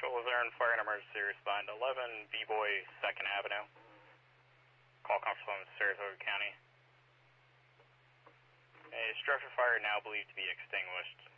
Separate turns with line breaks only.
Central Luzerne, fire and emergency respond 11, B-Boy, 2nd Avenue. Call conference from Saratoga County. A structure fire now believed to be extinguished.